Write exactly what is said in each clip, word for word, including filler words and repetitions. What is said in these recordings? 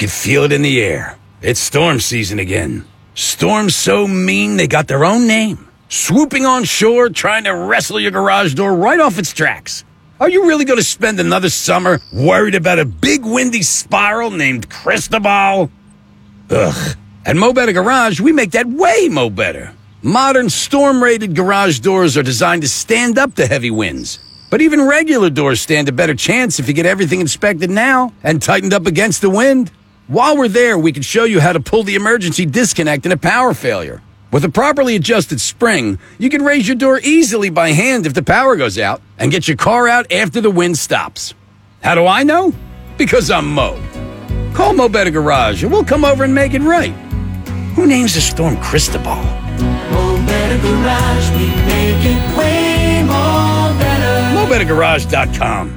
could feel it in the air. It's storm season again. Storms so mean they got their own name. Swooping on shore, trying to wrestle your garage door right off its tracks. Are you really going to spend another summer worried about a big windy spiral named Cristobal? Ugh. At Mo Better Garage, we make that way mo better. Modern storm-rated garage doors are designed to stand up to heavy winds. But even regular doors stand a better chance if you get everything inspected now and tightened up against the wind. While we're there, we can show you how to pull the emergency disconnect in a power failure. With a properly adjusted spring, you can raise your door easily by hand if the power goes out and get your car out after the wind stops. How do I know? Because I'm Mo. Call Mo Better Garage and we'll come over and make it right. Who names the storm Cristobal? Mo Better Garage, we make it way more better. Mo Better Garage dot com.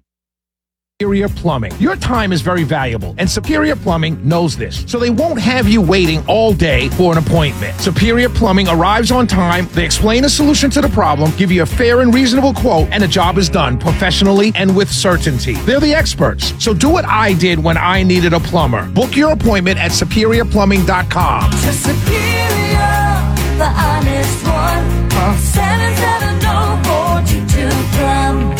Superior Plumbing. Your time is very valuable, and Superior Plumbing knows this, so they won't have you waiting all day for an appointment. Superior Plumbing arrives on time, they explain a solution to the problem, give you a fair and reasonable quote, and the job is done professionally and with certainty. They're the experts, so do what I did when I needed a plumber. Book your appointment at Superior Plumbing dot com. To Superior, the honest one. Call seven seven zero, four two two, plum.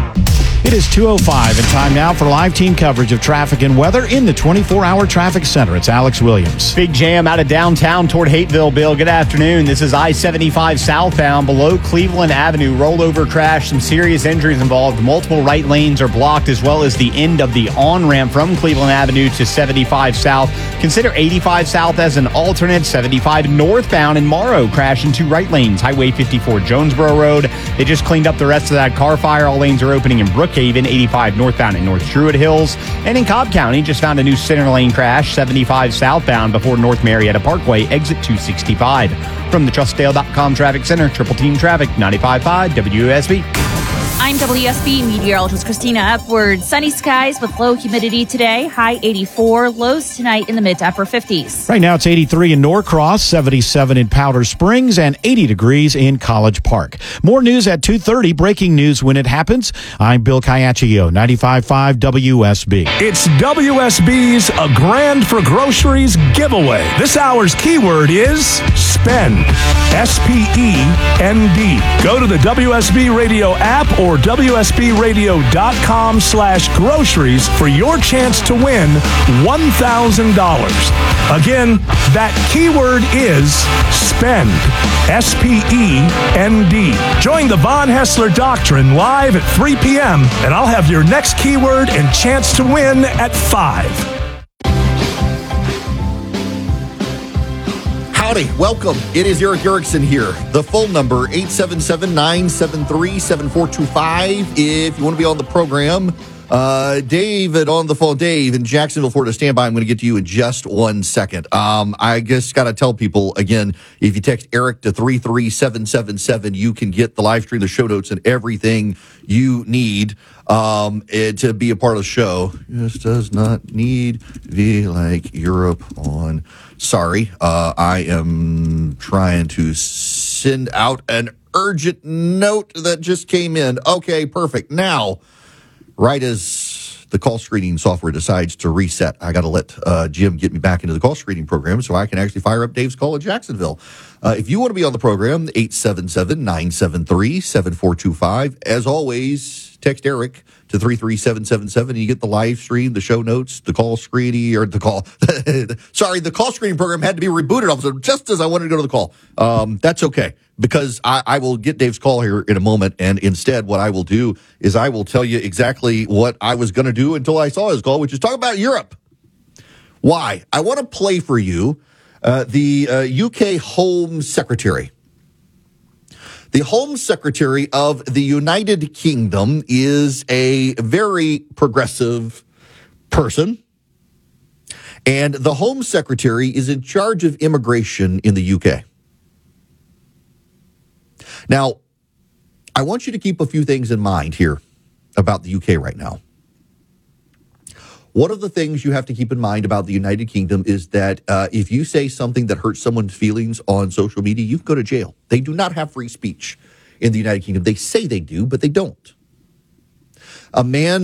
It is two oh five and time now for live team coverage of traffic and weather in the twenty-four hour traffic center. It's Alex Williams. Big jam out of downtown toward Hateville, Bill. Good afternoon. This is I seventy-five southbound below Cleveland Avenue. Rollover crash, some serious injuries involved. Multiple right lanes are blocked, as well as the end of the on-ramp from Cleveland Avenue to seventy-five south. Consider eighty-five south as an alternate. seventy-five northbound in Morrow, crash into right lanes. Highway fifty-four Jonesboro Road. They just cleaned up the rest of that car fire. All lanes are opening in Brookhaven. eighty-five northbound in North Druid Hills. And in Cobb County, just found a new center lane crash, seventy-five southbound before North Marietta Parkway, exit two sixty-five. From the Trustdale dot com Traffic Center, Triple Team Traffic, ninety-five point five W S B. I'm W S B meteorologist Christina Upward. Sunny skies with low humidity today. High eighty-four. Lows tonight in the mid to upper fifties. Right now it's eighty-three in Norcross, seventy-seven in Powder Springs, and eighty degrees in College Park. More news at two thirty. Breaking news when it happens. I'm Bill Caiaccio, ninety-five point five W S B. It's W S B's A Grand for Groceries giveaway. This hour's keyword is spend. S P E N D. Go to the W S B Radio app or W S B radio dot com slash groceries for your chance to win one thousand dollars. Again, that keyword is spend. S P E N D. Join the Von Hessler Doctrine live at three p.m. and I'll have your next keyword and chance to win at five. Howdy, welcome. It is Eric Erickson here. The phone number, eight seven seven, nine seven three, seven four two five. If you want to be on the program, uh, David on the phone. Dave in Jacksonville, Florida, stand by. I'm going to get to you in just one second. Um, I just got to tell people, again, if you text Eric to three three seven seven seven, you can get the live stream, the show notes, and everything you need um, it, to be a part of the show. This does not need to be like Europe on... Sorry, uh, I am trying to send out an urgent note that just came in. Okay, perfect. Now, right as the call screening software decides to reset, I got to let uh, Jim get me back into the call screening program so I can actually fire up Dave's call in Jacksonville. Uh, if you want to be on the program, eight seven seven, nine seven three, seven four two five. As always, text Eric to three three seven seven seven, and you get the live stream, the show notes, the call screening, or the call. Sorry, the call screening program had to be rebooted all of a sudden just as I wanted to go to the call. Um, that's okay, because I, I will get Dave's call here in a moment, and instead what I will do is I will tell you exactly what I was going to do until I saw his call, which is talk about Europe. Why? I want to play for you uh, the uh, U K Home Secretary. The Home Secretary of the United Kingdom is a very progressive person, and the Home Secretary is in charge of immigration in the U K. Now, I want you to keep a few things in mind here about the U K right now. One of the things you have to keep in mind about the United Kingdom is that uh, if you say something that hurts someone's feelings on social media, you can go to jail. They do not have free speech in the United Kingdom. They say they do, but they don't. A man